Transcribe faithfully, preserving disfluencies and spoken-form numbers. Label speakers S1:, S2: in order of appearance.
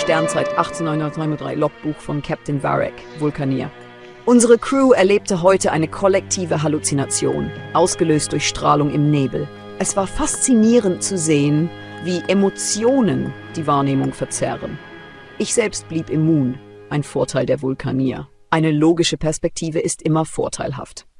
S1: Sternzeit achtzehnhundertdreiunddreißig Logbuch von Captain Varek, Vulkanier. Unsere Crew erlebte heute eine kollektive Halluzination, ausgelöst durch Strahlung im Nebel. Es war faszinierend zu sehen, wie Emotionen die Wahrnehmung verzerren. Ich selbst blieb immun, ein Vorteil der Vulkanier. Eine logische Perspektive ist immer vorteilhaft.